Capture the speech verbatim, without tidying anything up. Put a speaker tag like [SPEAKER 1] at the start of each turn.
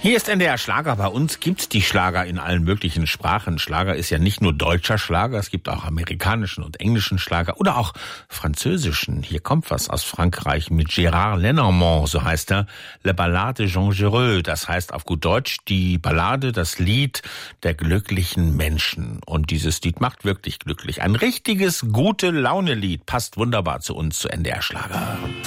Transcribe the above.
[SPEAKER 1] Hier ist N D R Schlager. Bei uns gibt's die Schlager in allen möglichen Sprachen. Schlager ist ja nicht nur deutscher Schlager, es gibt auch amerikanischen und englischen Schlager oder auch französischen. Hier kommt was aus Frankreich mit Gérard Lenormand, so heißt er, Le Ballade Dangereux. Das heißt auf gut Deutsch die Ballade, das Lied der glücklichen Menschen. Und dieses Lied macht wirklich glücklich. Ein richtiges gute Laune-Lied, passt wunderbar zu uns, zu N D R Schlager.